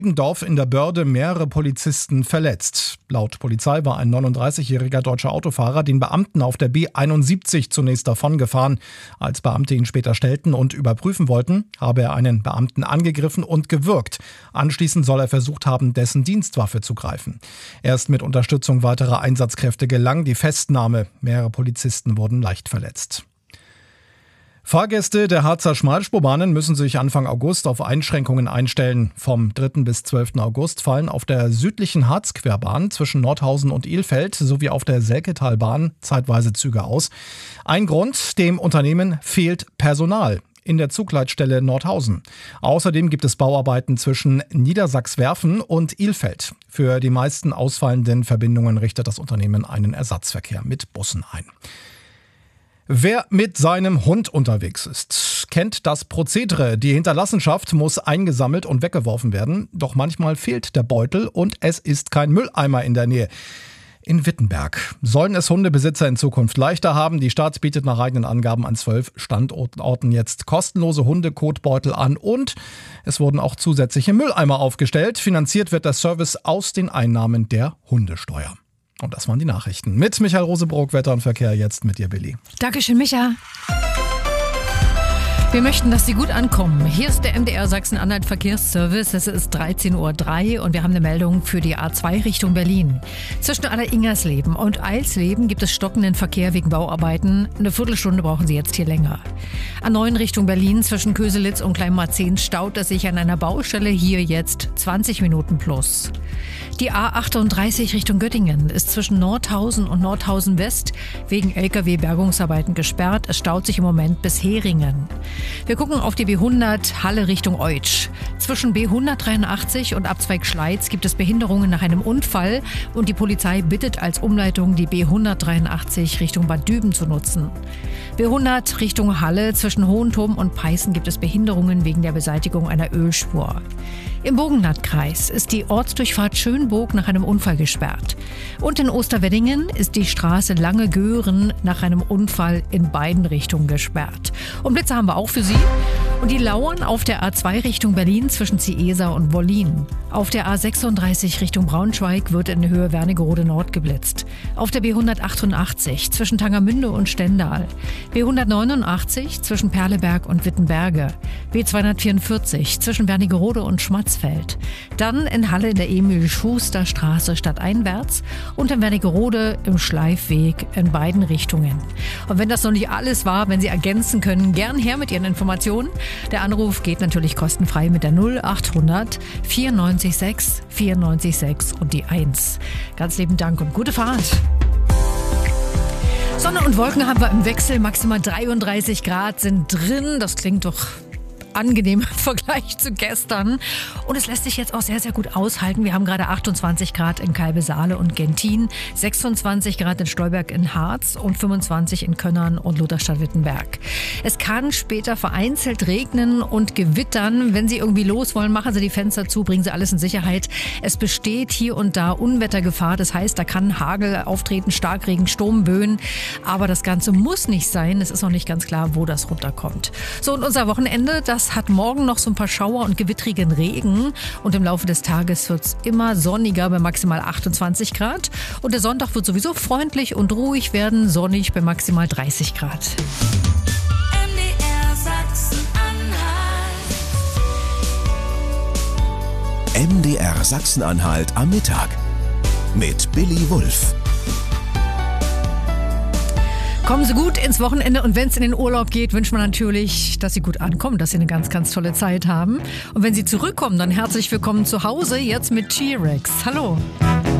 Im Dorf in der Börde mehrere Polizisten verletzt. Laut Polizei war ein 39-jähriger deutscher Autofahrer den Beamten auf der B71 zunächst davongefahren. Als Beamte ihn später stellten und überprüfen wollten, habe er einen Beamten angegriffen und gewürgt. Anschließend soll er versucht haben, dessen Dienstwaffe zu greifen. Erst mit Unterstützung weiterer Einsatzkräfte gelang die Festnahme. Mehrere Polizisten wurden leicht verletzt. Fahrgäste der Harzer Schmalspurbahnen müssen sich Anfang August auf Einschränkungen einstellen. Vom 3. bis 12. August fallen auf der südlichen Harzquerbahn zwischen Nordhausen und Ilfeld sowie auf der Selketalbahn zeitweise Züge aus. Ein Grund: dem Unternehmen fehlt Personal in der Zugleitstelle Nordhausen. Außerdem gibt es Bauarbeiten zwischen Niedersachswerfen und Ilfeld. Für die meisten ausfallenden Verbindungen richtet das Unternehmen einen Ersatzverkehr mit Bussen ein. Wer mit seinem Hund unterwegs ist, kennt das Prozedere. Die Hinterlassenschaft muss eingesammelt und weggeworfen werden. Doch manchmal fehlt der Beutel und es ist kein Mülleimer in der Nähe. In Wittenberg sollen es Hundebesitzer in Zukunft leichter haben. Die Stadt bietet nach eigenen Angaben an 12 Standorten jetzt kostenlose Hundekotbeutel an und es wurden auch zusätzliche Mülleimer aufgestellt. Finanziert wird der Service aus den Einnahmen der Hundesteuer. Und das waren die Nachrichten. Mit Michael Rosebrock, Wetter und Verkehr, jetzt mit dir, Billy. Dankeschön, Micha. Wir möchten, dass Sie gut ankommen. Hier ist der MDR Sachsen-Anhalt Verkehrsservice. Es ist 13:03 Uhr und wir haben eine Meldung für die A2 Richtung Berlin. Zwischen Aller-Ingersleben und Eilsleben gibt es stockenden Verkehr wegen Bauarbeiten. Eine Viertelstunde brauchen Sie jetzt hier länger. A9 Richtung Berlin zwischen Köselitz und Kleinmarzahn staut es sich an einer Baustelle. Hier jetzt 20 Minuten plus. Die A38 Richtung Göttingen ist zwischen Nordhausen und Nordhausen West wegen LKW-Bergungsarbeiten gesperrt. Es staut sich im Moment bis Heringen. Wir gucken auf die B100 Halle Richtung Eutsch. Zwischen B183 und Abzweig Schleiz gibt es Behinderungen nach einem Unfall und die Polizei bittet als Umleitung die B183 Richtung Bad Düben zu nutzen. B100 Richtung Halle zwischen Hohenturm und Peißen gibt es Behinderungen wegen der Beseitigung einer Ölspur. Im Bogenlandkreis ist die Ortsdurchfahrt Schönburg nach einem Unfall gesperrt. Und in Osterweddingen ist die Straße Lange-Göhren nach einem Unfall in beiden Richtungen gesperrt. Und Blitze haben wir auch für Sie. Und die lauern auf der A2 Richtung Berlin zwischen Ciesa und Wollin. Auf der A36 Richtung Braunschweig wird in Höhe Wernigerode Nord geblitzt. Auf der B188 zwischen Tangermünde und Stendal. B189 zwischen Perleberg und Wittenberge. B244 zwischen Wernigerode und Schmatzfeld. Dann in Halle in der Emil-Schuster-Straße stadteinwärts und in Wernigerode im Schleifweg in beiden Richtungen. Und wenn das noch nicht alles war, wenn Sie ergänzen können, gern her mit Ihren Informationen. Der Anruf geht natürlich kostenfrei mit der 0800 94 94 und die 1. Ganz lieben Dank und gute Fahrt. Sonne und Wolken haben wir im Wechsel, maximal 33 Grad sind drin. Das klingt doch angenehm im Vergleich zu gestern. Und es lässt sich jetzt auch sehr, sehr gut aushalten. Wir haben gerade 28 Grad in Kalbe-Saale und Gentin, 26 Grad in Stolberg in Harz und 25 in Könnern und Lutherstadt-Wittenberg. Es kann später vereinzelt regnen und gewittern. Wenn Sie irgendwie los wollen, machen Sie die Fenster zu, bringen Sie alles in Sicherheit. Es besteht hier und da Unwettergefahr. Das heißt, da kann Hagel auftreten, Starkregen, Sturmböen. Aber das Ganze muss nicht sein. Es ist noch nicht ganz klar, wo das runterkommt. So, und unser Wochenende, das hat morgen noch so ein paar Schauer und gewittrigen Regen. Und im Laufe des Tages wird es immer sonniger bei maximal 28 Grad. Und der Sonntag wird sowieso freundlich und ruhig werden, sonnig bei maximal 30 Grad. MDR Sachsen-Anhalt. MDR Sachsen-Anhalt am Mittag mit Billy Wulff. Kommen Sie gut ins Wochenende und wenn es in den Urlaub geht, wünscht man natürlich, dass Sie gut ankommen, dass Sie eine ganz, ganz tolle Zeit haben. Und wenn Sie zurückkommen, dann herzlich willkommen zu Hause, jetzt mit T-Rex. Hallo.